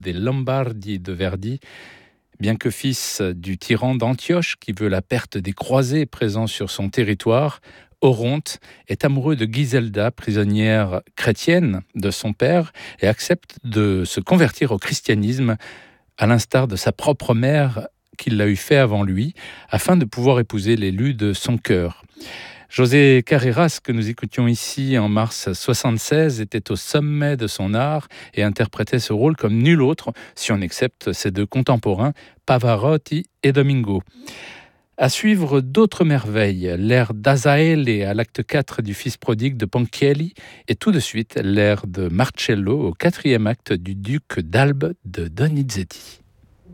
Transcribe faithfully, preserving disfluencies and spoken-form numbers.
des Lombardi de Verdi. Bien que fils du tyran d'Antioche qui veut la perte des croisés présents sur son territoire, Oronte est amoureux de Giselda, prisonnière chrétienne de son père, et accepte de se convertir au christianisme, à l'instar de sa propre mère qui l'a eu fait avant lui, afin de pouvoir épouser l'élu de son cœur. José Carreras, que nous écoutions ici en mars soixante-seize, était au sommet de son art et interprétait ce rôle comme nul autre, si on accepte ses deux contemporains, Pavarotti et Domingo. À suivre d'autres merveilles, l'air d'Azaele à l'acte quatre du Fils prodigue de Ponchielli, et tout de suite l'air de Marcello au quatrième acte du Duc d'Albe de Donizetti.